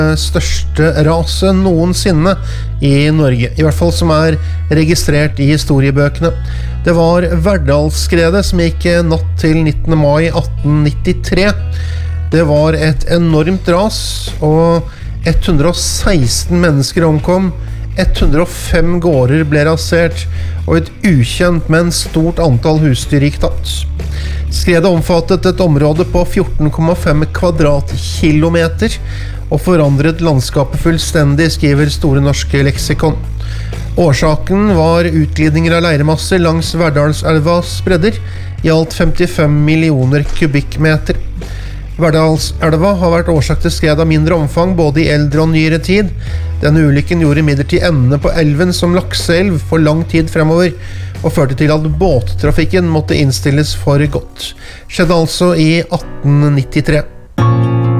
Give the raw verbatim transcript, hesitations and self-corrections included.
største raset noensinne i Norge, i hvert fall som er registrert i historiebøkene. Det var Verdalsskredet som gikk natt til nittende mai atten nittitre. Det var et enormt ras, og ett hundre og seksten mennesker omkom, ett hundre og fem gårder ble rasert, og et ukjent, men stort antall husdyr gikk tapt. Skredet omfattet et område på fjorten komma fem kvadratkilometer og forandret landskapet fullstendig, skriver Store norske leksikon. Årsaken var utglidninger av leiremasser langs Verdalselvas bredder, i alt femtifem millioner kubikkmeter. Verdalselva har vært årsak til skred av mindre omfang, både i eldre og nyere tid. Denne ulykken gjorde imidlertid endene på elven som lakseelv for lang tid fremover, og førte til at båttrafikken måtte innstilles for godt. Skjedde altså i atten nittitre.